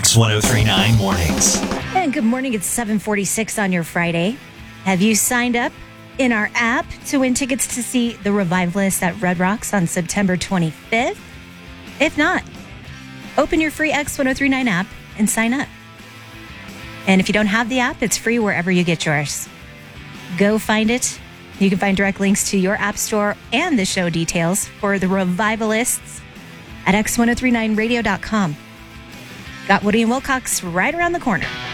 X1039 Mornings. And good morning. It's 7:46 on your Friday. Have you signed up in our app to win tickets to see the Revivalists at Red Rocks on September 25th? If not, open your free X1039 app and sign up. And if you don't have the app, it's free wherever you get yours. Go find it. You can find direct links to your app store and the show details for the Revivalists at X1039radio.com. Got Woody and Wilcox right around the corner.